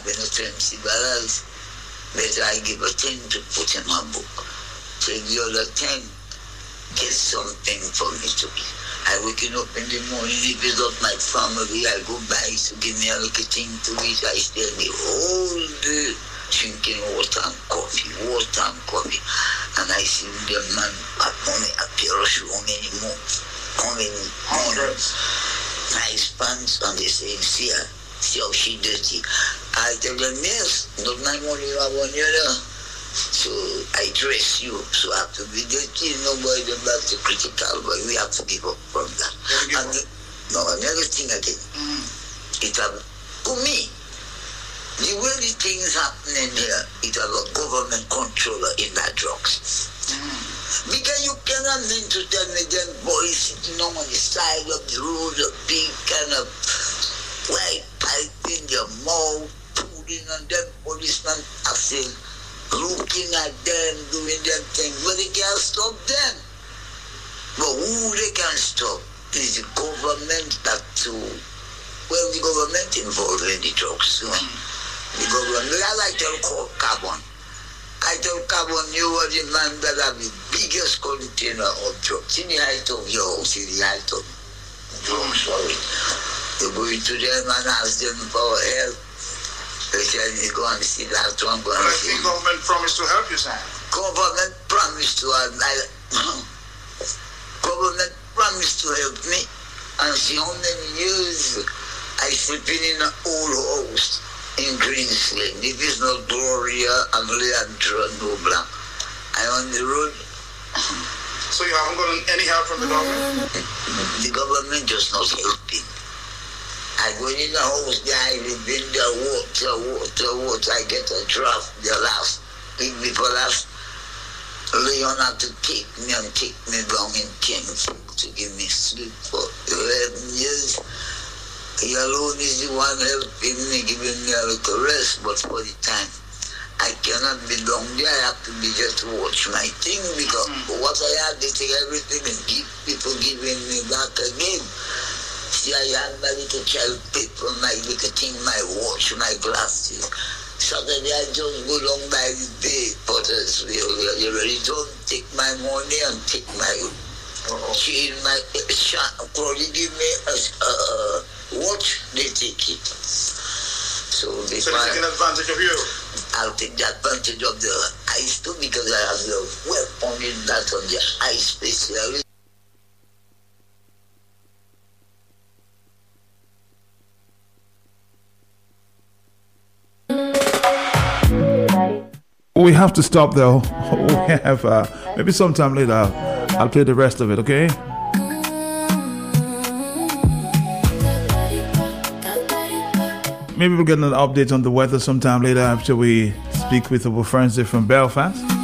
been a $20. Better I give a 10 to put in my book. Take the other 10, get something for me to be. I waking up in the morning, if it's up my family, I go buy to give me a little thing to eat. I stay the whole day drinking water and coffee. And I see the man at money appear show many more. Coming hundreds. Nice pants and they say, see how she dirty. I tell them, yes, not my money you have on you. So I dress you, so I have to be dirty. Nobody back to critical, but we have to give up from that. And another thing again, it have, to me, the way the things happening here, it have a government controller in that drugs. Because you cannot mean to tell me them boys sitting on the side of the road, a big kind of white pipe in their mouth, pulling on them policemen, I feel, looking at them, doing them things, but they can't stop them. But who they can stop is the government the government involved in the drugs. The government, I tell Carbon. I tell Carbon, you are the man that have the biggest container of drugs in the height of your house, in the height of drugs, sorry. You go into them and ask them for help. They tell me, go and see that one, go and see. But I think government promised to help you, Sam. Government promised to help government promised to help me. And see how many years I sleeping in an old house in Greensland. If it's not Gloria and Leandra Nobla, I'm on the road. So you haven't gotten any help from the government? The government just not helping. I go in the house there, I bring the water, I get a draft, the last, week before last, Leon had to take me down in Kingston to give me sleep for 11 years. He alone is the one helping me, giving me a little rest, but for the time, I cannot be down there. I have to be just to watch my thing, because what I had, they take everything and give people giving me back again. See, I had my little child paper, my little thing, my watch, my glasses. Saturday, I just go down by the bay, Pottersville. You really don't take my money and take my chain, my probably give me a watch, they take it. So they're taking advantage of you? I'll take the advantage of the ice too, because I have the weapon in that on the ice specially. We have to stop though. We have maybe sometime later I'll play the rest of it, okay? Maybe we'll get an update on the weather sometime later after we speak with our friends there from Belfast.